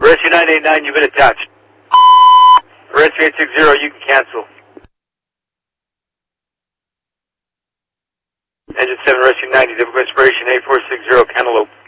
Rescue 989, you've been attached. Rescue 860, you can cancel. Engine 7, Rescue 90, difficult inspiration 8460, Cantaloupe.